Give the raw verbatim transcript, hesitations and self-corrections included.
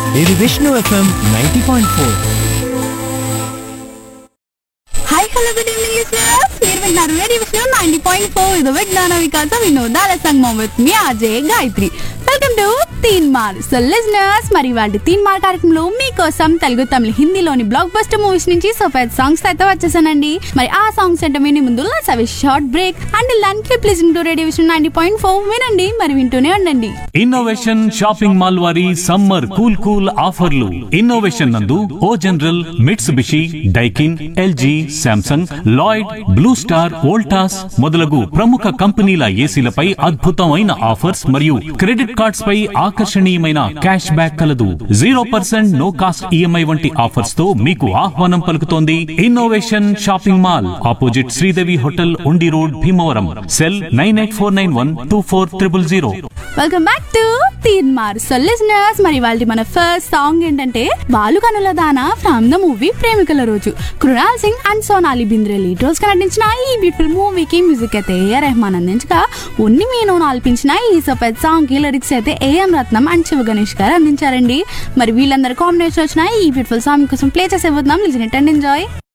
ఇది Vishnu FM ninety point four. Hi hello good evening listeners, మీరు వింటున్నారు radio Vishnu ninety point four. ఇది విజ్ఞాన వికాస వినోదాల సంగమం with me Ajay Gayatri. Welcome to తీన్ మార్. సో లిజనర్స్, మరి వాటి తీన్ మార్ కార్యక్రమంలో మీకోసం తెలుగు తమిళ హిందీలోని బ్లాక్ బస్టర్ మూవీస్ నుంచి సూపర్ సాంగ్స్ అయితే వచ్చేసానండి. మరి ఆ సాంగ్స్ అంటే విని ముందు let's have a short break and లెన్ keep listening to radio Vishnu ninety point four. వినండి, మరి వింటూనే ఉండండి. ఇన్నోవేషన్ షాపింగ్ మాల్ వారి సమ్మర్ కూల్ కూల్ ఆఫర్లు. ఇన్నోవేషన్ నందు ఓ general, Mitsubishi, Daikin, LG, Samsung, Lloyd, blue star, Voltas మొదలగు ప్రముఖ కంపెనీల ఏసీలపై అద్భుతమైన ఆఫర్స్ మరియు క్రెడిట్ కార్డ్స్ పై ఆకర్షణీయమైన క్యాష్ బ్యాక్ కలదు. Zero percent no cost EMI వంటి ఆఫర్స్ తో మీకు ఆహ్వానం పలుకుతోంది innovation shopping mall, opposite Sridevi hotel, ఉండి road, Bhimavaram. Cell nine eight four nine one two four triple zero. Welcome back to తీన్ మార్. సో లిజనర్స్, మరి వాళ్ళ మన ఫస్ట్ సాంగ్ ఏంటంటే బాలు కనుల దాన ఫ్రమ్ ద మూవీ ప్రేమికుల రోజు. Krunal Singh and Sonali Bendre lead roles గా నటించిన ఈ బ్యూటిఫుల్ మూవీకి మ్యూజిక్ అయితే ఏఆర్ రెహమాన్ అందించగా, ఉన్ని మీను ఆల్పించిన ఈ సూపర్ సాంగ్ కి లిరిక్స్ అయితే AM Ratnam and Shiva Ganesh గారు అందించారండి. మరి వీళ్ళందరూ కాంబినేషన్ వచ్చిన ఈ బ్యూటిఫుల్ సాంగ్ కోసం play చేసేపోతున్నాం. Listen it and enjoy.